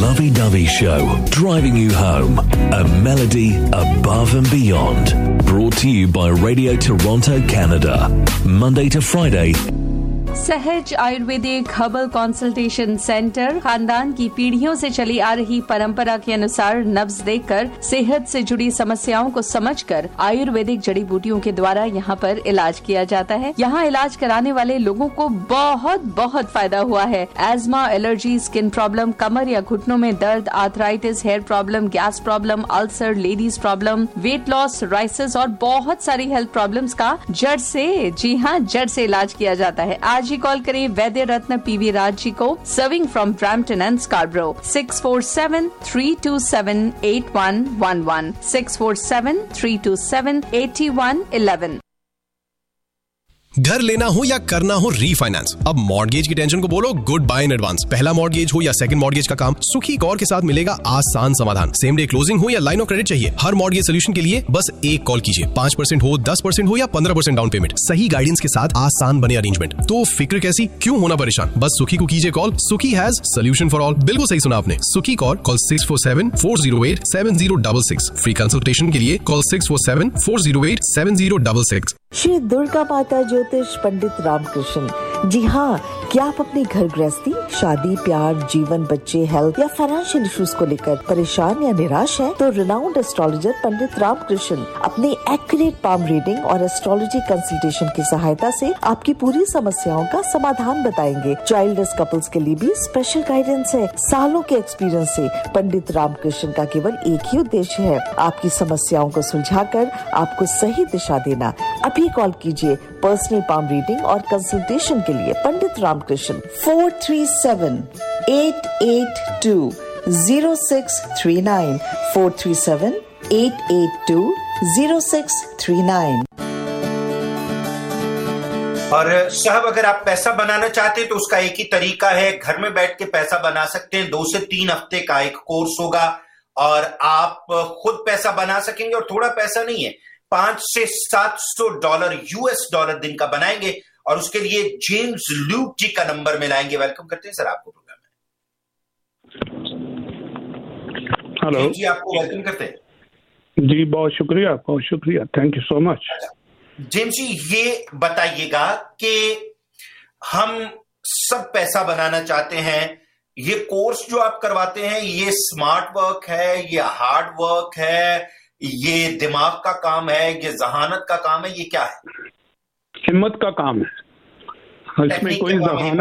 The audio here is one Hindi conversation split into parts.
lovey-dovey show, driving you home. A melody above and beyond. Brought to you by Radio Toronto, Canada. Monday to Friday. सहज आयुर्वेदिक हर्बल कंसल्टेशन सेंटर खानदान की पीढ़ियों से चली आ रही परंपरा के अनुसार नब्ज देखकर सेहत से जुड़ी समस्याओं को समझकर आयुर्वेदिक जड़ी बूटियों के द्वारा यहाँ पर इलाज किया जाता है। यहाँ इलाज कराने वाले लोगों को बहुत बहुत फायदा हुआ है। एज्मा, एलर्जी, स्किन प्रॉब्लम, कमर या घुटनों में दर्द, arthritis, hair problem, gas problem, ulcer, ladies problem, weight loss, rises और बहुत सारी हेल्थ प्रॉब्लम्स का जड़ से, जी हाँ, जड़ से इलाज किया जाता है। आज ही कॉल करें वैद्य रत्न पीवी राज जी को, सर्विंग फ्रॉम ब्रैम्पटन एंड स्कार्बरो। 647-327-8111 647-327-8111। घर लेना हो या करना हो रीफाइनेंस, अब मॉर्गेज की टेंशन को बोलो गुड बाय इन एडवांस। पहला मॉर्गेज हो या सेकंड मॉर्गेज का काम, सुखी कौर के साथ मिलेगा आसान समाधान। सेम डे क्लोजिंग हो या लाइन ऑफ क्रेडिट चाहिए, हर मॉर्गेज सोल्यूशन के लिए बस एक कॉल कीजिए। 5% हो, 10% हो या 15% डाउन पेमेंट, सही गाइडेंस के साथ आसान बने अरेंजमेंट। तो फिक्र कैसी, क्यों होना परेशान, बस सुखी को कीजिए कॉल। सुखी हैज सोल्यूशन फॉर ऑल। बिल्कुल सही सुना आपने, सुखी कॉल 647-408-7066। फ्री कंसल्टेशन के लिए कॉल 647-408-7066। श्री दुर्गा माता ज्योतिष पंडित रामकृष्ण। जी हाँ, क्या आप अपनी घर गृहस्थी, शादी, प्यार, जीवन, बच्चे, हेल्थ या फाइनेंशियल इश्यूज को लेकर परेशान या निराश हैं? तो रिनाउंड एस्ट्रोलॉजर पंडित रामकृष्ण अपनी एक्यूरेट पाम रीडिंग और एस्ट्रोलॉजी कंसल्टेशन की सहायता से आपकी पूरी समस्याओं का समाधान बताएंगे। चाइल्डलेस कपल्स के लिए भी स्पेशल गाइडेंस है। सालों के एक्सपीरियंस से पंडित रामकृष्ण का केवल एक ही उद्देश्य है, आपकी समस्याओं को सुलझाकर आपको सही दिशा देना। अभी कॉल कीजिए पर्सनल पाम रीडिंग और कंसल्टेशन के लिए पंडित रामकृष्ण 437-882-0639 437-882-0639। और साहब, अगर आप पैसा बनाना चाहते हैं तो उसका एक ही तरीका है, घर में बैठ के पैसा बना सकते हैं। 2 से 3 हफ्ते का एक कोर्स होगा और आप खुद पैसा बना सकेंगे। और थोड़ा पैसा नहीं है, $500 से $700 US डॉलर दिन का बनाएंगे और उसके लिए जेम्स ल्यूक जी का नंबर मिलाएंगे। वेलकम करते हैं सर आपको प्रोग्राम में। हेलो जी, आपको वेलकम करते हैं जी। बहुत शुक्रिया, बहुत शुक्रिया, thank you so much. James जी, ये बताइएगा कि हम सब पैसा बनाना चाहते हैं, ये कोर्स जो आप करवाते हैं ये स्मार्ट वर्क है, ये हार्ड वर्क है, ये दिमाग का काम है, ये जहानत का काम है, ये क्या है? हिम्मत का काम है। इसमें कोई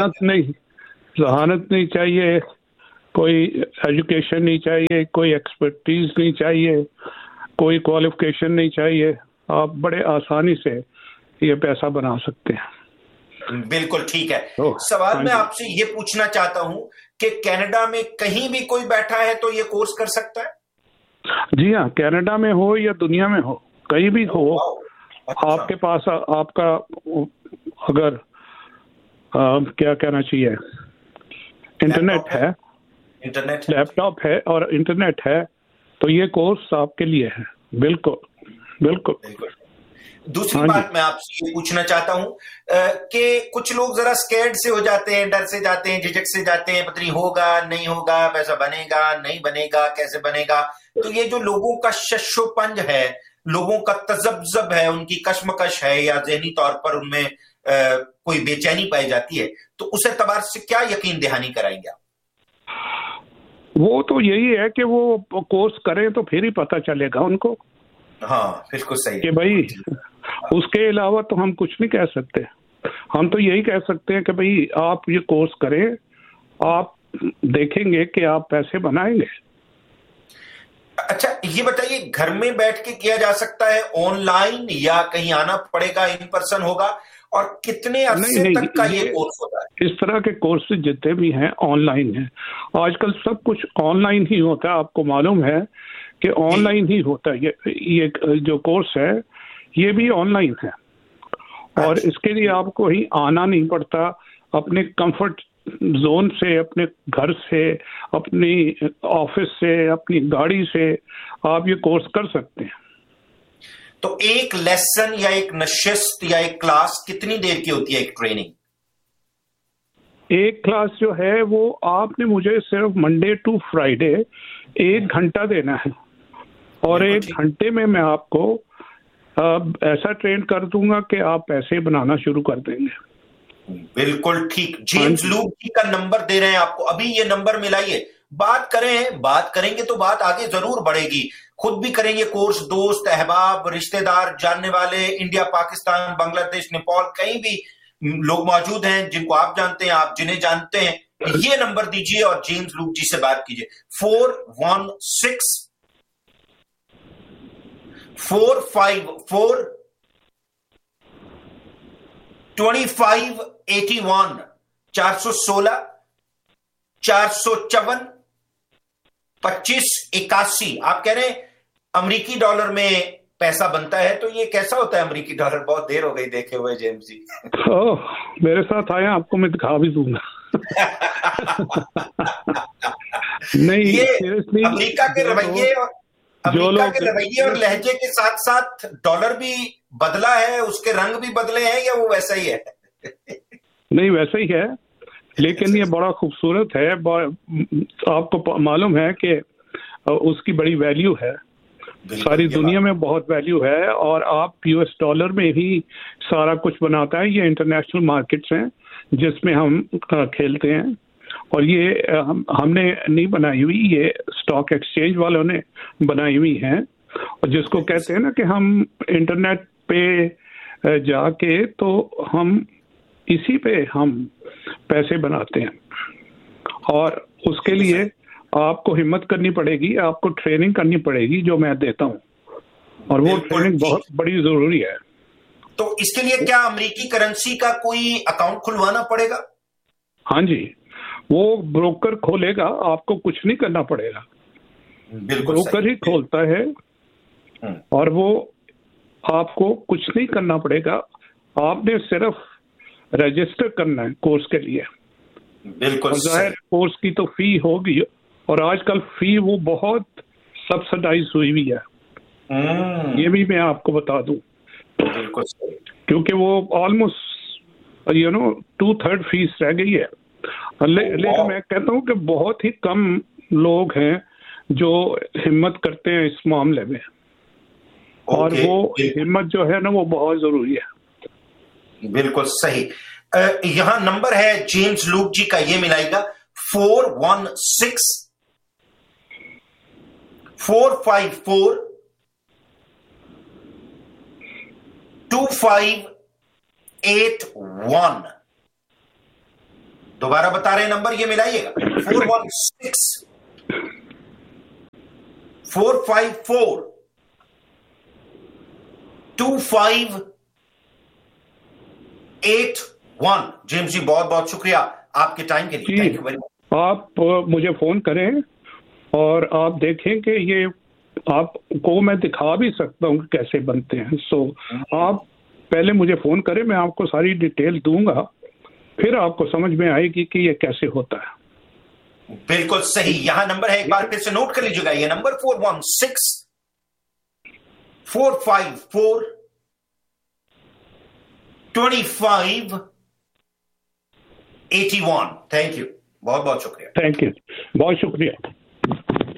जहानत नहीं चाहिए, कोई एजुकेशन नहीं चाहिए, कोई एक्सपर्टीज नहीं चाहिए, कोई क्वालिफिकेशन नहीं चाहिए। आप बड़े आसानी से ये पैसा बना सकते हैं। बिल्कुल ठीक है। सवाल मैं आपसे ये पूछना चाहता हूं कि कनाडा में कहीं भी कोई बैठा है तो ये कोर्स कर सकता है? जी हाँ, कनाडा में हो या दुनिया में हो, कहीं भी हो। अच्छा। आपके पास आपका अगर क्या कहना चाहिए, इंटरनेट है, लैपटॉप है और इंटरनेट है, तो ये कोर्स आपके लिए है। बिल्कुल बिल्कुल। दूसरी बात मैं आपसे ये पूछना चाहता हूं कि कुछ लोग जरा स्कैर्ड से हो जाते हैं, डर से जाते हैं, झिझक से जाते हैं, पता नहीं होगा नहीं होगा, पैसा बनेगा नहीं बनेगा, कैसे बनेगा। तो ये जो लोगों का शशोपंज है, लोगों का तजब्जब है, उनकी कश्मकश है या ज़हनी तौर पर उनमें कोई बेचैनी पाई जाती है, तो उस एतबार से क्या यकीन दहानी कराएंगे आप? वो तो यही है कि वो कोर्स करें तो फिर ही पता चलेगा उनको। हाँ, बिल्कुल सही कि भाई उसके अलावा तो हम कुछ नहीं कह सकते। हम तो यही कह सकते हैं कि भाई आप ये कोर्स करें, आप देखेंगे कि आप पैसे बनाएंगे। अच्छा, ये बताइए, घर में बैठ के किया जा सकता है ऑनलाइन या कहीं आना पड़ेगा, इन पर्सन होगा, और कितने अरसे तक का ये कोर्स होता है? इस तरह के कोर्सेज जितने भी हैं ऑनलाइन हैं। आजकल सब कुछ ऑनलाइन ही होता है। आपको मालूम है कि ऑनलाइन ही होता है। ये जो कोर्स है ये भी ऑनलाइन है और इसके लिए आपको ही आना नहीं पड़ता। अपने कंफर्ट जोन से, अपने घर से, अपनी ऑफिस से, अपनी गाड़ी से आप ये कोर्स कर सकते हैं। तो एक लेसन या एक नशिस्त या एक क्लास कितनी देर की होती है, एक ट्रेनिंग? एक क्लास जो है वो आपने मुझे सिर्फ मंडे टू फ्राइडे 1 घंटा देना है, और 1 घंटे में मैं आपको ऐसा ट्रेन कर दूंगा कि आप पैसे बनाना शुरू कर देंगे। बिल्कुल ठीक। जेम्स लूक जी का नंबर दे रहे हैं आपको, अभी ये नंबर मिलाइए, बात करेंगे तो बात आगे जरूर बढ़ेगी। खुद भी करेंगे कोर्स, दोस्त अहबाब रिश्तेदार जानने वाले इंडिया पाकिस्तान बांग्लादेश नेपाल कहीं भी लोग मौजूद हैं जिनको आप जानते हैं, आप जिन्हें जानते हैं, ये नंबर दीजिए और जेम्स लूक जी से बात कीजिए। 416-454-2581 416-454-2581। आप कह रहे हैं अमेरिकी डॉलर में पैसा बनता है, तो ये कैसा होता है अमेरिकी डॉलर? बहुत देर हो गई देखे हुए जेम्स जी। मेरे साथ आया, आपको मैं दिखा भी दूंगा। नहीं, ये अमेरिका के रवैये और लहजे के साथ साथ डॉलर भी बदला है, उसके रंग भी बदले हैं, या वो वैसा ही है? नहीं, वैसा ही है, लेकिन ये बड़ा खूबसूरत है। आपको मालूम है कि उसकी बड़ी वैल्यू है, सारी दुनिया में बहुत वैल्यू है, और आप यूएस डॉलर में ही सारा कुछ बनाता है। ये इंटरनेशनल मार्केट्स हैं जिसमें हम खेलते हैं, और ये हमने नहीं बनाई हुई, ये स्टॉक एक्सचेंज वालों ने बनाई हुई है। और जिसको कहते हैं ना कि हम इंटरनेट पे जाके तो हम इसी पे हम पैसे बनाते हैं, और उसके लिए आपको हिम्मत करनी पड़ेगी, आपको ट्रेनिंग करनी पड़ेगी जो मैं देता हूँ, और वो ट्रेनिंग बहुत बड़ी जरूरी है। तो इसके लिए क्या अमेरिकी करेंसी का कोई अकाउंट खुलवाना पड़ेगा? हाँ जी, वो ब्रोकर खोलेगा, आपको कुछ नहीं करना पड़ेगा, ब्रोकर ही खोलता है, और वो आपको कुछ नहीं करना पड़ेगा, आपने सिर्फ रजिस्टर करना है कोर्स के लिए। बिल्कुल, जाहिर कोर्स की तो फी होगी, और आजकल फी वो बहुत सब्सिडाइज हुई हुई है, ये भी मैं आपको बता दूं, क्योंकि वो ऑलमोस्ट 2/3 फीस रह गई है। लेकिन मैं कहता हूं कि बहुत ही कम लोग हैं जो हिम्मत करते हैं इस मामले में, और वो हिम्मत जो है ना वो बहुत जरूरी है। बिल्कुल सही। यहां नंबर है जेम्स लूक जी का, ये मिलाएगा 416-454-2581। दोबारा बता रहे हैं नंबर, ये मिलाइएगा 416-454-2581। जेम्स जी बहुत बहुत शुक्रिया आपके टाइम के लिए, थैंक यू वेरी मच। आप मुझे फोन करें, और आप देखें कि ये आपको मैं दिखा भी सकता हूँ कैसे बनते हैं। आप पहले मुझे फोन करें, मैं आपको सारी डिटेल दूंगा, फिर आपको समझ में आएगी कि ये कैसे होता है। बिल्कुल सही। यहां नंबर है, एक बार फिर से नोट कर लीजिएगा, ये नंबर 416-454-2581। थैंक यू, बहुत बहुत शुक्रिया। थैंक यू, बहुत शुक्रिया।